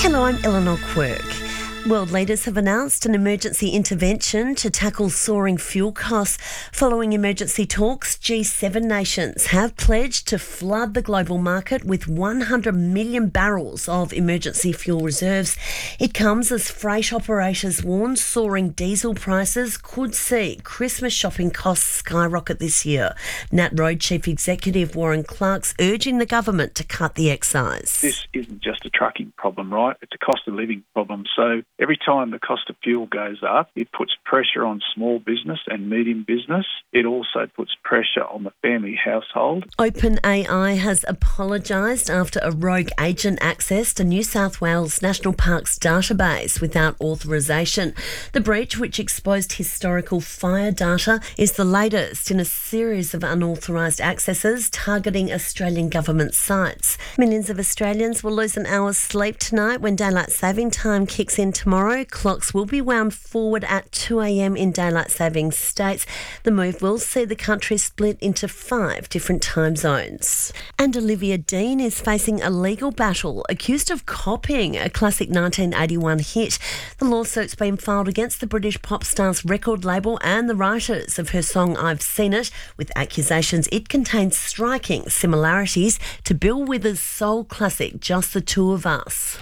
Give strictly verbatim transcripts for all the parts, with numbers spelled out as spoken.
Hello, I'm Eleanor Quirk. World leaders have announced an emergency intervention to tackle soaring fuel costs. Following emergency talks, G seven nations have pledged to flood the global market with one hundred million barrels of emergency fuel reserves. It comes as freight operators warn soaring diesel prices could see Christmas shopping costs skyrocket this year. Nat Road Chief Executive Warren Clark's urging the government to cut the excise. This isn't just a trucking problem, right? It's a cost of living problem. So every time the cost of fuel goes up, it puts pressure on small business and medium business. It also puts pressure on the family household. OpenAI has apologised after a rogue agent accessed a New South Wales National Parks database without authorisation. The breach, which exposed historical fire data, is the latest in a series of unauthorised accesses targeting Australian government sites. Millions of Australians will lose an hour's sleep tonight when daylight saving time kicks in tomorrow. Clocks will be wound forward at two a.m. in daylight saving states. The move will see the country split into five different time zones. And Olivia Dean is facing a legal battle accused of copying a classic nineteen eighty-one hit. The lawsuit's been filed against the British pop star's record label and the writers of her song I've Seen It, with accusations it contains striking similarities to Bill Withers' soul classic Just the Two of Us.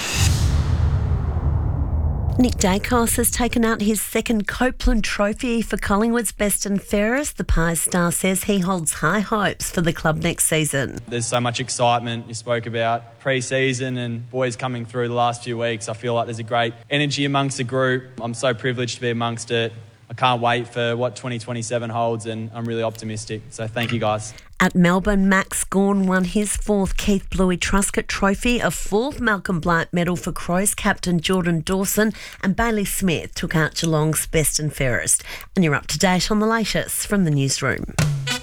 Nick Dacos has taken out his second Copeland Trophy for Collingwood's Best and Fairest. The Pies star says he holds high hopes for the club next season. There's so much excitement. You spoke about pre-season and boys coming through the last few weeks. I feel like there's a great energy amongst the group. I'm so privileged to be amongst it. I can't wait for what twenty twenty-seven holds, and I'm really optimistic. So thank you, guys. At Melbourne, Max Gawn won his fourth Keith Bluey Truscott Trophy, a fourth Malcolm Blight medal for Crows captain Jordan Dawson, and Bailey Smith took out Geelong's Best and Fairest. And you're up to date on the latest from the newsroom.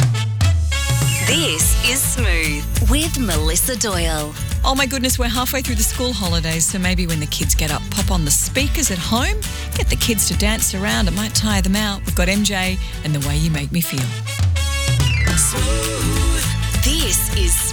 This is Smooth with Melissa Doyle. Oh my goodness, we're halfway through the school holidays, so maybe when the kids get up, pop on the speakers at home, get the kids to dance around. It might tire them out. We've got M J and The Way You Make Me Feel. Smooth. This is